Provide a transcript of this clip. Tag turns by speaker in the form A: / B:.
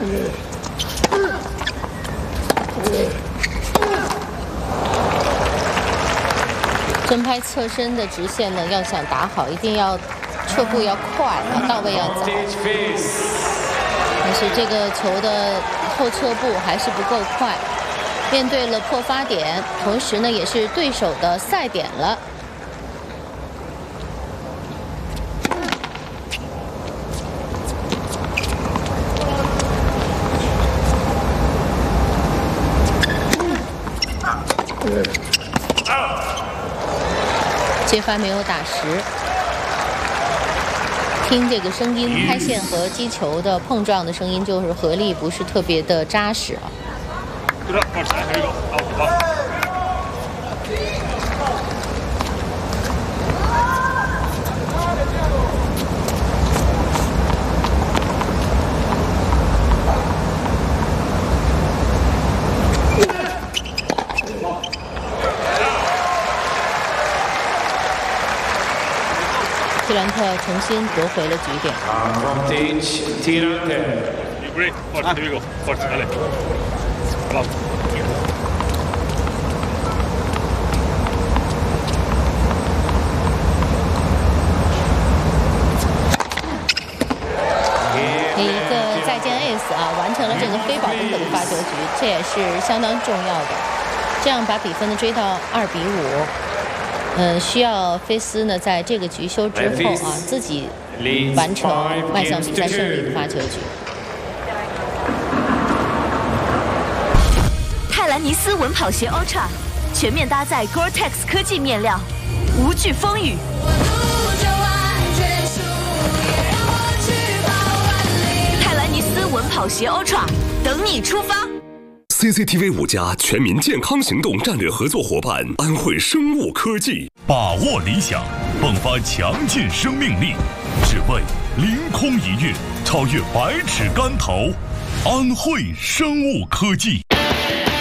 A: 正拍侧身的直线呢，要想打好，一定要撤步要快，到位要早。但是这个球的后撤步还是不够快，面对了破发点，同时呢也是对手的赛点了。接发没有打实，听这个声音，拍线和击球的碰撞的声音，就是合力不是特别的扎实啊。蒂兰特重新夺回了局点。一个再见 ace 啊，完成了这个非保分可的发球局，这也是相当重要的。这样把比分呢追到2-5。需要菲斯呢，在这个局休之后啊，自己完成迈向比赛胜利的发球局。
B: 泰兰尼斯稳跑鞋 Ultra 全面搭载 Gore-Tex 科技面料，无惧风雨。泰兰尼斯稳跑鞋 Ultra 等你出发。
C: CCTV 5家全民健康行动战略合作伙伴安慧生物科技，
D: 把握理想，迸发强劲生命力，只为凌空一跃，超越百尺竿头。安慧生物科技。